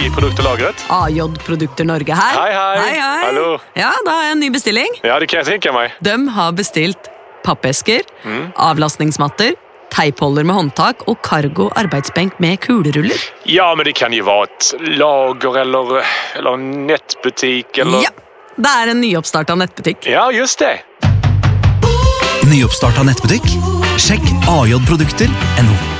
Produkter lagret. AJ Produkter Norge her. Hei. Hallo. Ja, da har jeg en ny bestilling. Ja, det kan jeg tenke meg. De har bestilt pappesker, avlastningsmatter, teipholder med håndtak og cargo arbeidsbenk med kuleruller. Ja, men det kan jo være et lager eller en nettbutikk eller... Ja, det er en nyoppstart av nettbutikk. Ja, just det. Nyoppstart av nettbutikk? Sjekk ajprodukter.no.